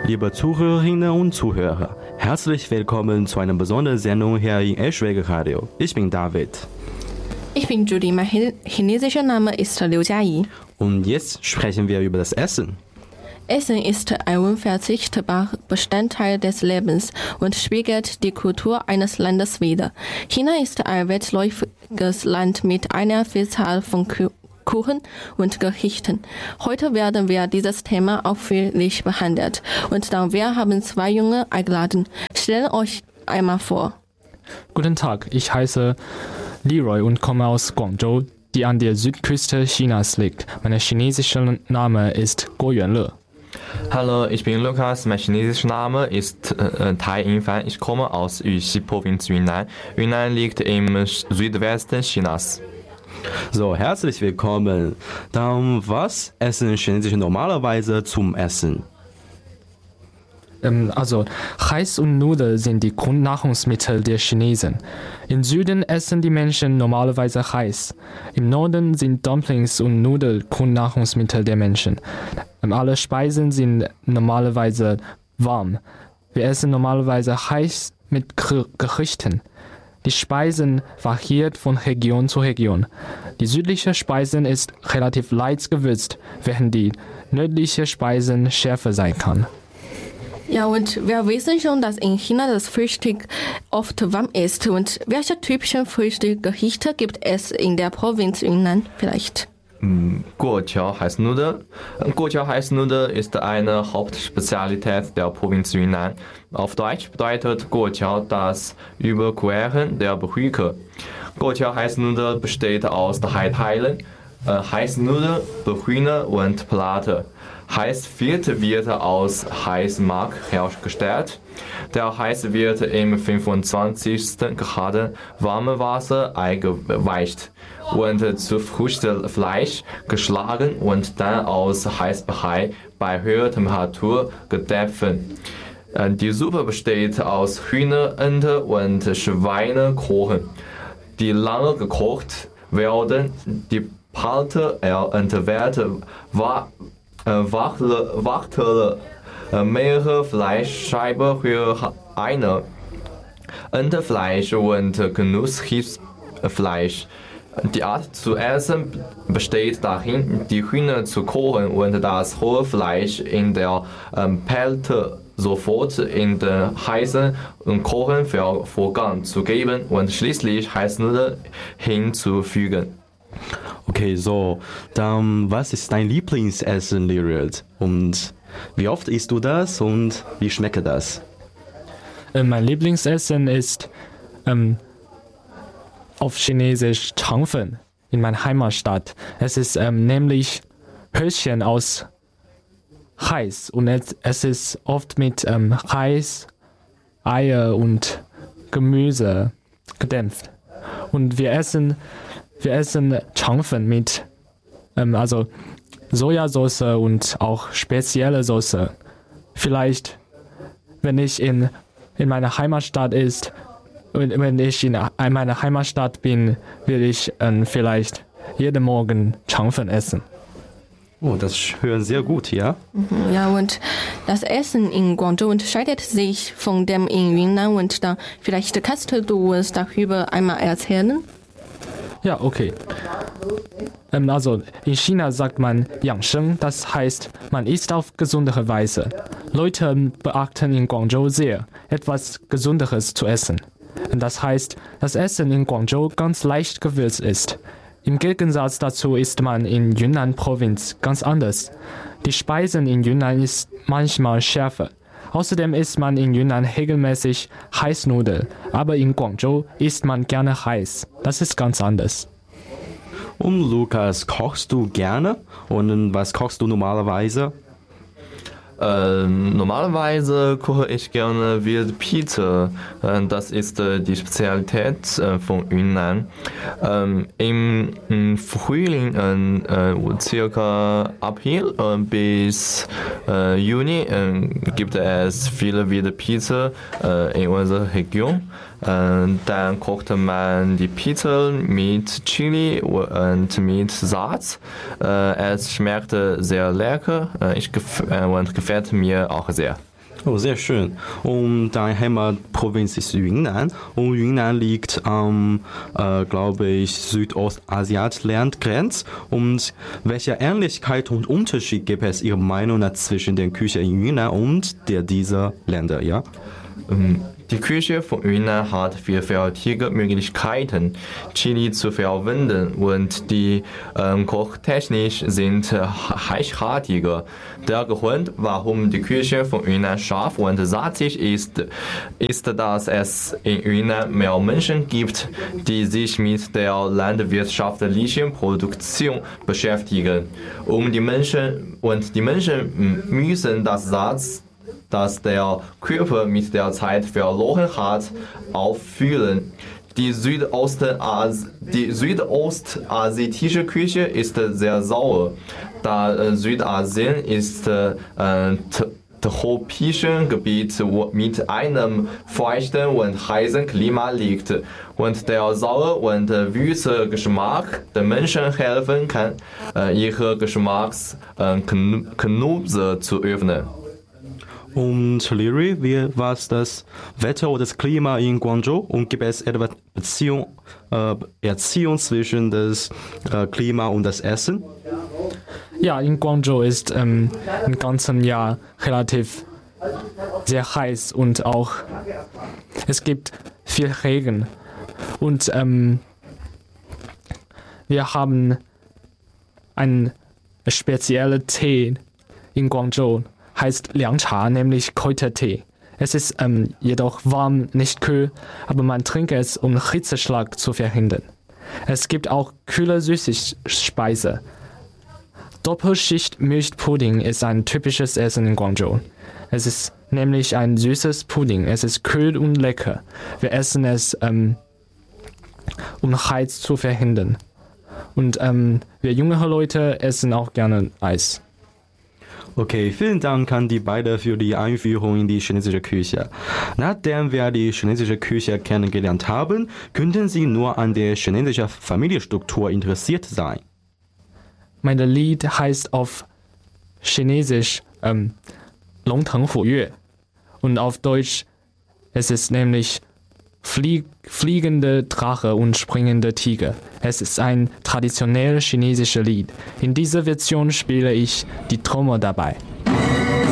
Liebe Zuhörerinnen und Zuhörer, herzlich willkommen zu einer besonderen Sendung hier im Eschwege Radio. Ich bin David. Ich bin Judy, mein chinesischer Name ist Liu Jiayi. Und jetzt sprechen wir über das Essen. Essen ist ein unverzichtbarer Bestandteil des Lebens und spiegelt die Kultur eines Landes wider. China ist ein weitläufiges Land mit einer Vielzahl von Kuchen und Gerichten. Heute werden wir dieses Thema ausführlich behandelt und dann wir haben zwei Junge eingeladen. Stellt euch einmal vor. Guten Tag, ich heiße Leroy und komme aus Guangzhou, die an der Südküste Chinas liegt. Mein chinesischer Name ist Guo Yuanle. Hallo, ich bin Lukas, mein chinesischer Name ist Tai Yingfan. Ich komme aus Yuxi Provinz Yunnan. Yunnan liegt im Südwesten Chinas. So, herzlich willkommen. Dann, was essen Chinesen normalerweise zum Essen? Also, Reis und Nudeln sind die Grundnahrungsmittel der Chinesen. Im Süden essen die Menschen normalerweise Reis. Im Norden sind Dumplings und Nudeln Grundnahrungsmittel der Menschen. Alle Speisen sind normalerweise warm. Wir essen normalerweise Reis mit Gerichten. Die Speisen variiert von Region zu Region. Die südliche Speisen ist relativ leicht gewürzt, während die nördliche Speisen schärfer sein kann. Ja, und wir wissen schon, dass in China das Frühstück oft warm ist. Und welche typischen Frühstücksgerichte gibt es in der Provinz Yunnan vielleicht? Guoqiao Heißnudel. Guoqiao Heißnudel ist eine Hauptspezialität der Provinz Yunnan. Auf Deutsch bedeutet Guoqiao das Überqueren der Brücke. Guoqiao Heißnudel besteht aus drei Teilen: Heißnudel, Brühe und Platte. Heißfett wird aus Heißmark hergestellt. Der Heiß wird im 25. Grad warmem Wasser eingeweicht und zu Früchtefleisch geschlagen und dann aus Heißbrei bei höherer Temperatur gedämpft. Die Suppe besteht aus Hühner, Ente und Schweinekrochen, die lange gekocht werden. Die Platte enthält Wachtel, mehrere Fleischscheiben für eine Entefleisch und Genussfleisch. Die Art zu essen besteht darin, die Hühner zu kochen und das rohe Fleisch in der Kälte sofort in den heißen Kochenvorgang zu geben und schließlich Heißnudeln hinzufügen. Okay, so, dann was ist dein Lieblingsessen, Leroy? Und wie oft isst du das und wie schmeckt das? Mein Lieblingsessen ist auf Chinesisch Changfen in meiner Heimatstadt. Es ist nämlich Höschen aus Reis und es ist oft mit Reis, Eier und Gemüse gedämpft. Und wir essen Changfen mit also Sojasauce und auch spezielle Soße. Vielleicht, wenn ich in meiner Heimatstadt wenn ich in meiner Heimatstadt bin, will ich vielleicht jeden Morgen Changfen essen. Oh, das hören sehr gut, ja? Ja, und das Essen in Guangzhou unterscheidet sich von dem in Yunnan und da vielleicht kannst du uns darüber einmal erzählen? Ja, okay. Also in China sagt man Yangsheng, das heißt, man isst auf gesundere Weise. Leute beachten in Guangzhou sehr, etwas Gesunderes zu essen. Das heißt, das Essen in Guangzhou ganz leicht gewürzt ist. Im Gegensatz dazu isst man in Yunnan-Provinz ganz anders. Die Speisen in Yunnan ist manchmal schärfer. Außerdem isst man in Yunnan regelmäßig Reisnudeln, aber in Guangzhou isst man gerne Reis. Das ist ganz anders. Und Lukas, kochst du gerne? Und was kochst du normalerweise? Normalerweise koche ich gerne Wildpizza. Das ist die Spezialität von Yunnan. Im Frühling, circa April bis Juni, gibt es viele Wildpizza in unserer Region. Dann kochte man die Pizza mit Chili und mit Salz. Es schmeckte sehr lecker und gefällt mir auch sehr. Oh, sehr schön. Und deine Heimatprovinz ist Yunnan. Und Yunnan liegt am, glaube ich, Südostasiat-Landgrenze. Und welche Ähnlichkeit und Unterschied gibt es Ihrer Meinung nach zwischen der Küche in Yunnan und der dieser Länder, ja? Die Küche von Yunnan hat vielfältige Möglichkeiten, Chili zu verwenden und die kochtechnisch sind reichhaltiger. Der Grund, warum die Küche von Yunnan scharf und salzig ist, dass es in Yunnan mehr Menschen gibt, die sich mit der landwirtschaftlichen Produktion beschäftigen. Die Menschen müssen das Salz, das der Körper mit der Zeit verloren hat, auffüllen. Die südostasiatische Küche ist sehr sauer, da Südasien ist tropisches Gebiet mit einem feuchten und heißen Klima liegt und der saure und süße Geschmack den Menschen helfen kann, ihre Geschmacksknospe zu öffnen. Und Liri, wie war das Wetter oder das Klima in Guangzhou? Und gibt es etwa Erziehung zwischen das Klima und das Essen? Ja, in Guangzhou ist im ganzen Jahr relativ sehr heiß und auch es gibt viel Regen. Und wir haben einen speziellen Tee in Guangzhou. Heißt Liangcha, nämlich Kräutertee. Es ist jedoch warm, nicht kühl, aber man trinkt es, um Hitzeschlag zu verhindern. Es gibt auch kühle Süßspeise. Doppelschicht-Milchpudding ist ein typisches Essen in Guangzhou. Es ist nämlich ein süßes Pudding. Es ist kühl und lecker. Wir essen es, um Heiz zu verhindern. Und wir jüngere Leute essen auch gerne Eis. Okay, vielen Dank an die beiden für die Einführung in die chinesische Küche. Nachdem wir die chinesische Küche kennengelernt haben, könnten Sie nur an der chinesischen Familienstruktur interessiert sein. Mein Lied heißt auf Chinesisch Long Teng Hu Yue und auf Deutsch es ist nämlich fliegende Drache und springende Tiger. Es ist ein traditionelles chinesisches Lied. In dieser Version spiele ich die Trommel dabei.